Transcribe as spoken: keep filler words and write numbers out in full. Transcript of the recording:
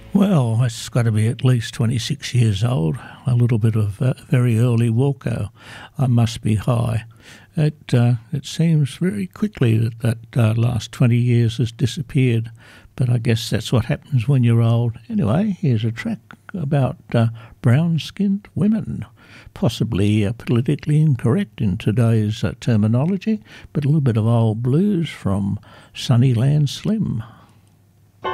Well, it's got to be at least twenty-six years old. A little bit of uh, very early Wilco. I must be high. It uh, it seems very quickly that that uh, last twenty years has disappeared, but I guess that's what happens when you're old. Anyway, here's a track about uh, brown-skinned women. Possibly uh, politically incorrect in today's uh, terminology, but a little bit of old blues from Sunnyland Slim.